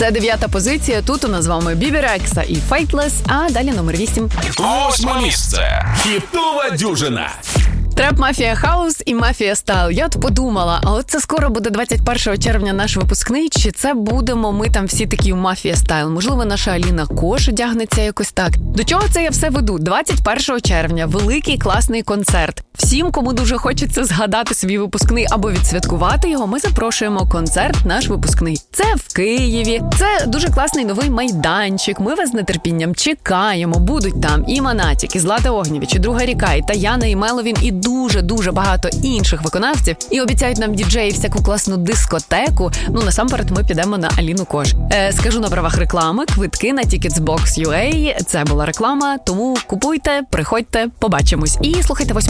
Це 9-та позиція. Тут у нас з вами Бібі Рекса і Faithless, а далі номер 8. 8 місце. Хітова дюжина. Трап Мафія Хаус і Мафія Стайл. Я от подумала, а от це скоро буде 21 червня наш випускний, чи це будемо ми там всі такі у Мафія Стайл? Можливо, наша Аліна Кош одягнеться якось так. До чого це я все веду? 21 червня великий класний концерт. Всім, кому дуже хочеться згадати свій випускний або відсвяткувати його, ми запрошуємо концерт наш випускний. Це в Києві. Це дуже класний новий майданчик. Ми вас з нетерпінням чекаємо. Будуть там і Монатік, і Злата Огнєвіч, і Друга Ріка, і Таяна, і Меловін, і дуже-дуже багато інших виконавців. І обіцяють нам діджеї всяку класну дискотеку. Ну, насамперед, ми підемо на Аліну Кош. Скажу на правах реклами, квитки на Ticketsbox.ua. Це була реклама, тому купуйте, приходьте, побачимось. І слухайте 8